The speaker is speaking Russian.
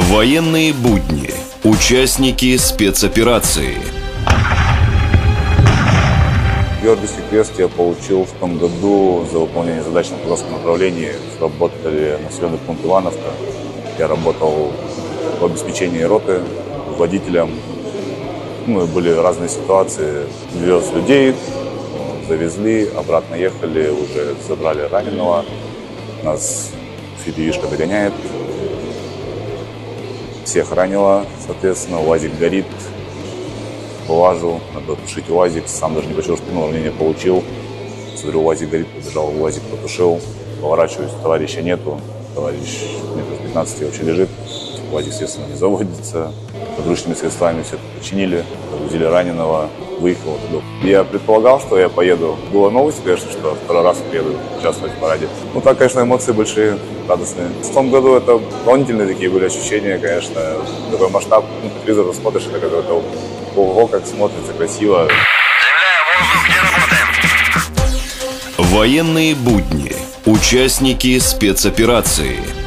Военные будни. Участники спецоперации. Георгиевский крест я получил в том году за выполнение задач на Курганском направлении. Работали населенный пункт Ивановка. Я работал в обеспечении роты, водителем. Были разные ситуации. Вез людей, завезли, обратно ехали, уже забрали раненого. Нас фидевишка догоняет. Всех ранило, соответственно, УАЗик горит. Вылажу, надо тушить УАЗик. Сам даже не почувствовал, что ранение получил. Смотрю, УАЗик горит, побежал в УАЗик, потушил. Поворачиваюсь, товарища нету. Товарищ метров 15 вообще лежит. УАЗик, естественно, не заводится. Подручными средствами все это починили. Загрузили раненого, выехал оттуда. Я предполагал, что я поеду. Была новость, конечно, что второй раз приеду участвовать в параде. Так, конечно, эмоции большие, радостные. В том году это дополнительные такие были ощущения, конечно. Такой масштаб, по телевизору смотришь, это какой-то ого, как смотрится красиво. Заявляю воздух, где работаем? Военные будни. Участники спецоперации.